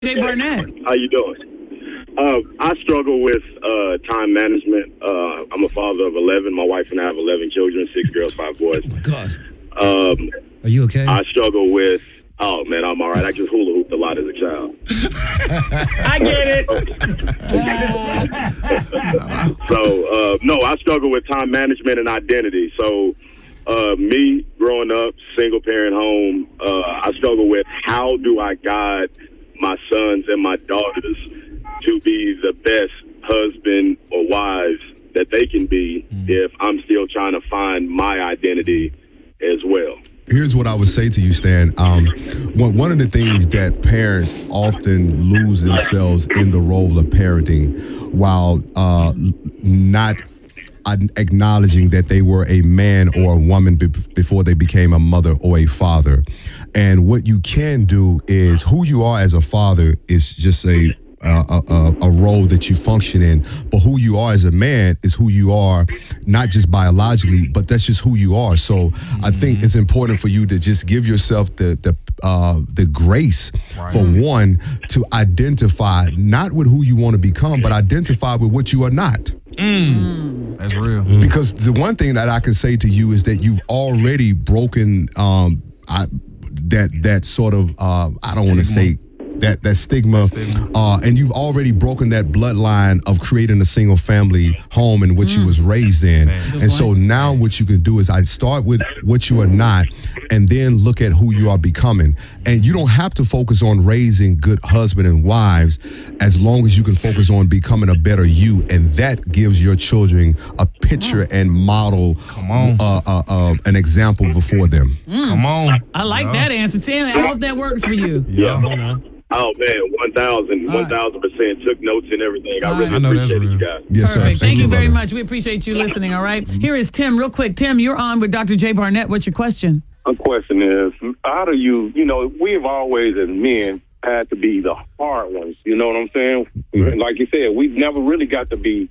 Jay Barnett. How you doing? I struggle with time management. I'm a father of 11. My wife and I have 11 children, 6 girls, 5 boys. Oh, my God. Are you okay? I struggle with, oh, man, I'm all right. I just hula hooped a lot as a child. I get it. So, no, I struggle with time management and identity. So, me growing up, single parent home, I struggle with how do I guide my sons and my daughters to be the best husband or wives that they can be if I'm still trying to find my identity as well. Here's what I would say to you, Stan. One of the things that parents often lose themselves in the role of parenting while not acknowledging that they were a man or a woman before they became a mother or a father. And what you can do is who you are as a father is just a role that you function in, but who you are as a man is who you are, not just biologically, but that's just who you are. So I think it's important for you to just give yourself the grace, for one, to identify not with who you want to become, but identify with what you are not. That's real. Because the one thing that I can say to you is that you've already broken that sort of I don't want to say that stigma. And you've already broken that bloodline of creating a single family home in which you was raised in. And so now what you can do is I start with what you are not and then look at who you are becoming. And you don't have to focus on raising good husband and wives as long as you can focus on becoming a better you. And that gives your children a picture and model, an example before them. Come on. I like that answer, Tim. I hope that works for you. Yeah. Oh, man, 1,000% took notes and everything. I really appreciate it, you guys. Yes, Perfect. sir. Thank you very brother. much. We appreciate you listening, all right? Here is Tim, real quick. Tim, you're on with Dr. Jay Barnett. What's your question? My question is, how do we've always as men had to be the hard ones. You know what I'm saying? Right. Like you said, we've never really got to be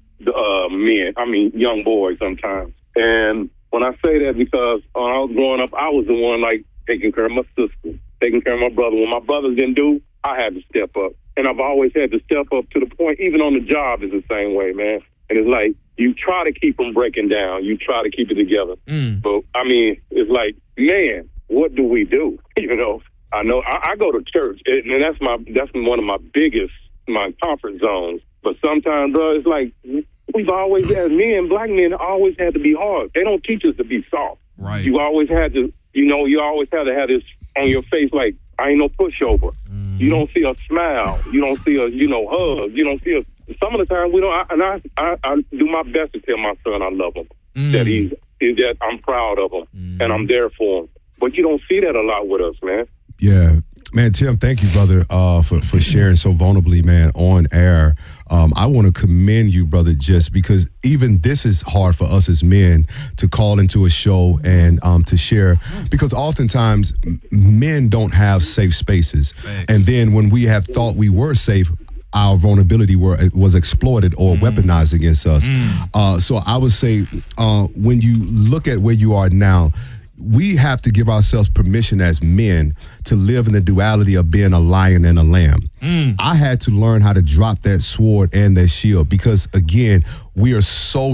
the young boys sometimes. And when I say that, because when I was growing up, I was the one like taking care of my sister, taking care of my brother. When my brothers didn't do, I had to step up. And I've always had to step up to the point, even on the job is the same way, man. And it's like, you try to keep them breaking down. You try to keep it together. But, I mean, it's like, man, what do we do? You know, I know I go to church, and that's one of my comfort zones. But sometimes, bro, it's like, we've always, as men, black men, always had to be hard. They don't teach us to be soft. Right. You always had to, you always had to have this on your face, like, I ain't no pushover. You don't see a smile. You don't see a, hug. You don't see a, some of the time we don't, I do my best to tell my son I love him, that I'm proud of him, and I'm there for him. But you don't see that a lot with us, man. Yeah. Man, Tim, thank you, brother, for sharing so vulnerably, man, on air. I want to commend you, brother, just because even this is hard for us as men to call into a show and to share, because oftentimes men don't have safe spaces. Thanks. And then when we have thought we were safe, our vulnerability was exploited or weaponized against us. So I would say when you look at where you are now, we have to give ourselves permission as men to live in the duality of being a lion and a lamb. I had to learn how to drop that sword and that shield because, again, we are so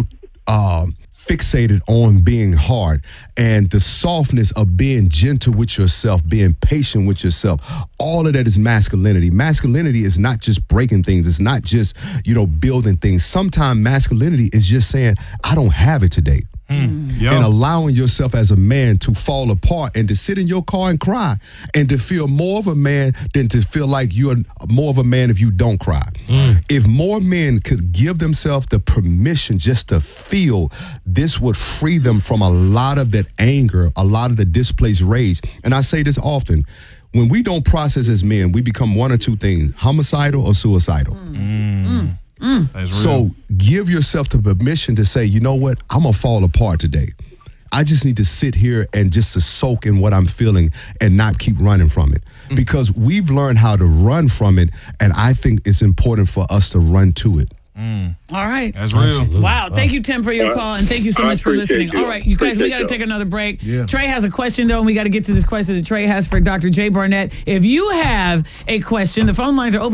fixated on being hard, and the softness of being gentle with yourself, being patient with yourself. All of that is masculinity. Masculinity is not just breaking things. It's not just, building things. Sometimes masculinity is just saying, I don't have it today. And allowing yourself as a man to fall apart and to sit in your car and cry and to feel more of a man than to feel like you're more of a man if you don't cry. If more men could give themselves the permission just to feel, this would free them from a lot of that anger, a lot of the displaced rage. And I say this often, when we don't process as men, we become one or two things, homicidal or suicidal. So give yourself the permission to say, you know what, I'm going to fall apart today. I just need to sit here and just to soak in what I'm feeling and not keep running from it. Because we've learned how to run from it, and I think it's important for us to run to it. All right. That's real. Absolutely. Wow. Thank you, Tim, for your call, and thank you so I much for appreciate listening. you. All right, you guys, we Appreciate got to y'all. take another break. Yeah. Trey has a question, though, and we got to get to this question that Trey has for Dr. Jay Barnett. If you have a question, the phone lines are open.